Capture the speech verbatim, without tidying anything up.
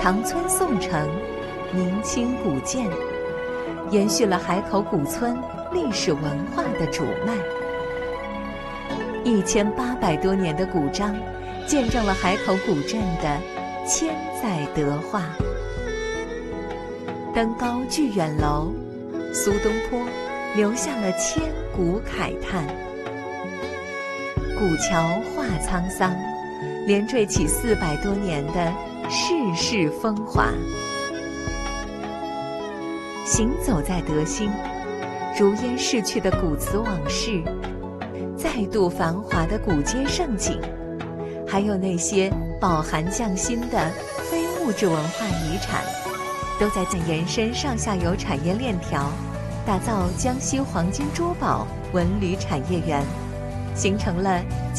长春宋城，明清古建，延续了海口古村历史文化的主脉。一千八百多年的古章，见证了海口古镇的千载德化。登高巨远楼，苏东坡留下了千古慨叹。古桥画沧桑，连缀起四百多年的世事风华。行走在德兴，如烟逝去的古瓷往事，再度繁华的古街盛景，还有那些饱含匠心的非物质文化遗产，都在延伸上下游产业链条，打造江西黄金珠宝文旅产业园，形成了